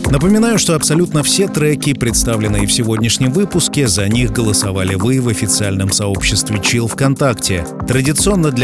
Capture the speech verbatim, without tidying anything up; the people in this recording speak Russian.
Напоминаю, что абсолютно все треки, представленные в сегодняшнем выпуске, за них голосовали вы в официальном сообществе Chill ВКонтакте. Традиционно для